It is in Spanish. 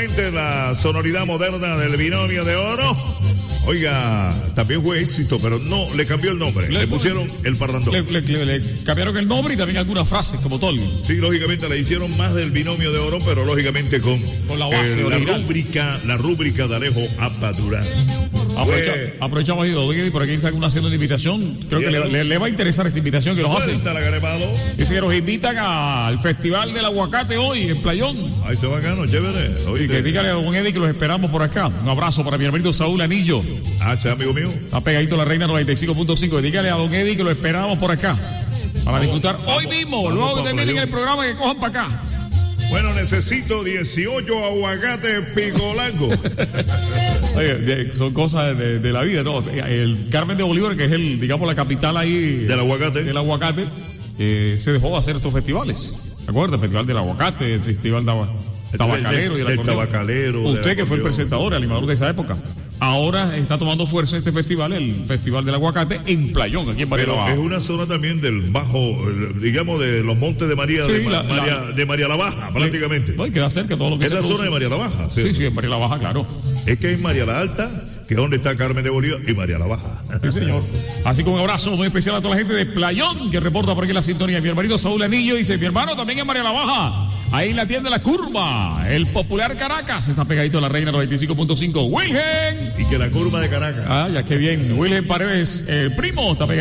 nuevamente la sonoridad moderna del binomio de oro. Oiga, también fue éxito, pero no, le cambió el nombre. Le pusieron el parrandón. Le cambiaron el nombre y también algunas frases, como todo. Sí, lógicamente le hicieron más del binomio de oro, pero lógicamente con la base la rúbrica de Alejo Apadurán. Aprovechamos y por aquí está haciendo una invitación. Creo que le va a interesar esta invitación que nos hace. Dice que nos invitan al Festival del Aguacate hoy en Playón. Ahí se va gano, chévere. Y que dígale a don Eddie que los esperamos por acá. Un abrazo para mi hermanito Saúl Anillo. Ese amigo mío. Está pegadito la Reina 95.5. Dígale a don Eddie que lo esperamos por acá. Para disfrutar hoy mismo. Luego que terminen el programa, que cojan para acá. Bueno, necesito 18 aguacates picolango. Oye, son cosas de la vida, ¿no? El Carmen de Bolívar, que es la capital ahí del aguacate, se dejó de hacer estos festivales. ¿Se acuerda? El Festival del Aguacate, el Festival Tabacalero y el Tabacalero. Usted que fue el presentador, el animador de esa época. Ahora está tomando fuerza este festival, el Festival del Aguacate, en Playón, aquí en María la Baja. Es una zona también del bajo, digamos, de los montes de María, sí, de María la Baja, prácticamente. No, y queda cerca todo lo que es la zona de María la Baja. Sí, en María la Baja, claro. Es que es María la Alta, que es donde está Carmen de Bolívar, y María la Baja. Sí, señor. Así que un abrazo muy especial a toda la gente de Playón, que reporta por aquí la sintonía. Mi hermanito Saúl Anillo dice, mi hermano también en María la Baja, ahí en la tienda La Curva, el popular Caracas, está pegadito a la Reina 95.5. Wilhelm. Y que la curva de Caracas. Ah, ya que bien. Wilhelm Paredes, primo, está pegadito.